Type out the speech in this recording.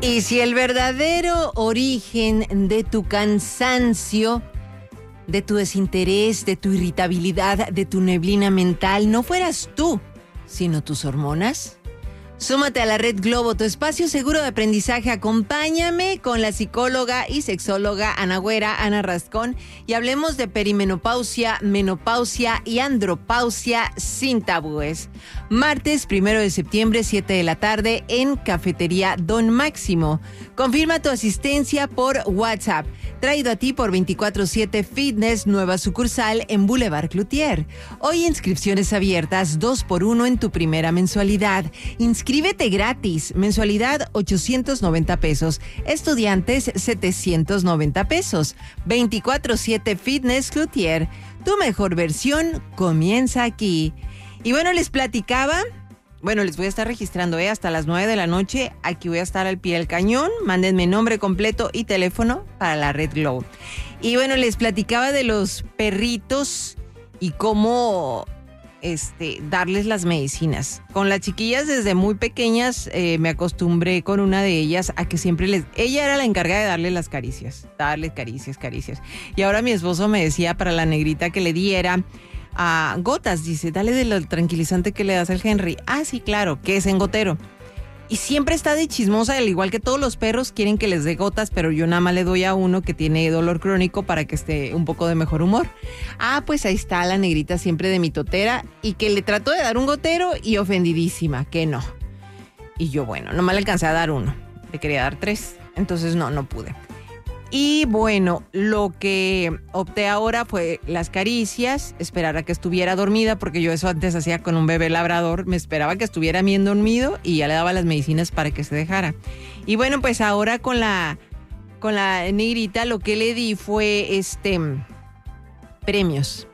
Y si el verdadero origen de tu cansancio, de tu desinterés, de tu irritabilidad, de tu neblina mental no fueras tú, sino tus hormonas, súmate a la Red Globo, tu espacio seguro de aprendizaje. Acompáñame con la psicóloga y sexóloga Ana Güera, Ana Rascón, y hablemos de perimenopausia, menopausia y andropausia sin tabúes. Martes 1 de septiembre, 7 de la tarde, en Cafetería Don Máximo. Confirma tu asistencia por WhatsApp. Traído a ti por 24/7 Fitness, nueva sucursal en Boulevard Cloutier. Hoy inscripciones abiertas, 2x1 en tu primera mensualidad. Inscríbete gratis. Mensualidad 890 pesos. Estudiantes 790 pesos. 24/7 Fitness Cloutier. Tu mejor versión comienza aquí. Y bueno, les platicaba. Bueno, les voy a estar registrando hasta las 9 de la noche. Aquí voy a estar al pie del cañón. Mándenme nombre completo y teléfono para la Red Globo. Y bueno, les platicaba de los perritos y cómo darles las medicinas. Con las chiquillas desde muy pequeñas me acostumbré con una de ellas a que siempre ella era la encargada de darle las caricias. Darles caricias. Y ahora mi esposo me decía para la negrita que le diera gotas, dice, dale de lo tranquilizante que le das al Henry. Ah, sí, claro, que es en gotero. Y siempre está de chismosa, al igual que todos los perros quieren que les dé gotas, pero yo nada más le doy a uno que tiene dolor crónico para que esté un poco de mejor humor. Ah, pues ahí está la negrita siempre de mi totera y que le trató de dar un gotero y ofendidísima, que no. Y yo, bueno, nomás le alcancé a dar uno, le quería dar 3, entonces no pude. Y bueno, lo que opté ahora fue las caricias, esperar a que estuviera dormida, porque yo eso antes hacía con un bebé labrador, me esperaba que estuviera bien dormido y ya le daba las medicinas para que se dejara. Y bueno, pues ahora con la negrita lo que le di fue premios.